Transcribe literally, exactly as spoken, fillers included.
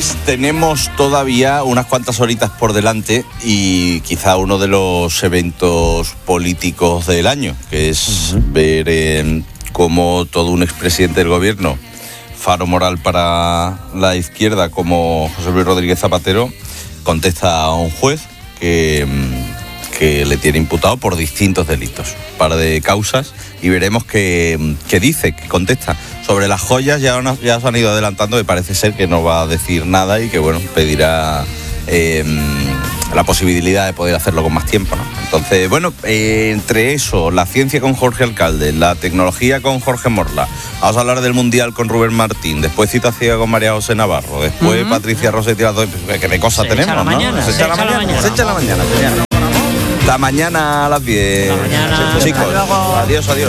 Pues tenemos todavía unas cuantas horitas por delante y quizá uno de los eventos políticos del año, que es uh-huh. ver eh, cómo todo un expresidente del gobierno, faro moral para la izquierda como José Luis Rodríguez Zapatero, contesta a un juez que, que le tiene imputado por distintos delitos, un par de causas, y veremos qué, qué dice, qué contesta. Sobre las joyas ya, ya se han ido adelantando, que parece ser que no va a decir nada y que bueno, pedirá eh, la posibilidad de poder hacerlo con más tiempo, ¿no? Entonces, bueno, eh, entre eso, la ciencia con Jorge Alcalde, la tecnología con Jorge Morla, vamos a hablar del Mundial con Rubén Martín, después cita ciega con María José Navarro, después uh-huh. Patricia Rossetti, que de cosas se tenemos, echa la ¿no? Mañana, Se, se echa la mañana, mañana. Se echa la mañana. La mañana a las diez. La mañana. Chicos, adiós, adiós.